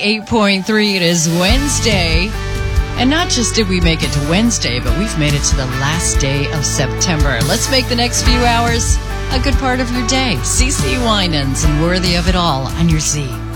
98.3. It is Wednesday. And not just did we make it to Wednesday, but we've made it to the last day of September. Let's make the next few hours a good part of your day. CeCe Winans and Worthy of It All on your Z.